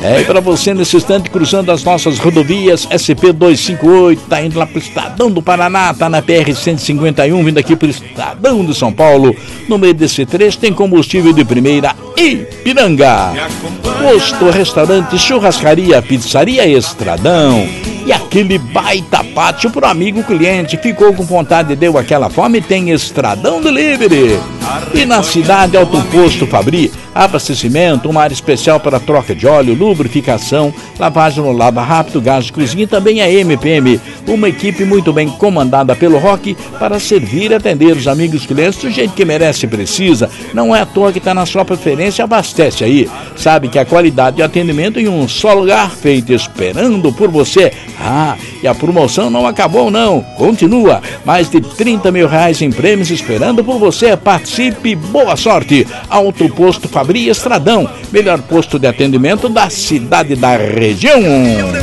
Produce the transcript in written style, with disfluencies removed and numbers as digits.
E para você nesse instante cruzando as nossas rodovias, SP-258, tá indo lá pro Estadão do Paraná, tá na PR-151, vindo aqui pro Estadão de São Paulo. No meio desse trecho tem combustível de primeira Ipiranga. Posto, restaurante, churrascaria, pizzaria Estradão. E aquele baita pátio pro amigo cliente. Ficou com vontade, deu aquela fome, tem Estradão Delivery. E na cidade, Alto Posto Fabri, abastecimento, uma área especial para troca de óleo, lubrificação, lavagem no lava rápido, gás de cozinha e também a MPM. Uma equipe muito bem comandada pelo Rock para servir e atender os amigos clientes do jeito que merece e precisa. Não é à toa que está na sua preferência, abastece aí. Sabe que a qualidade de atendimento em um só lugar, feito esperando por você. E a promoção não acabou não, continua. Mais de 30 mil reais em prêmios esperando por você. Participe, boa sorte. Alto Posto Fabri Estradão, melhor posto de atendimento da cidade e da região.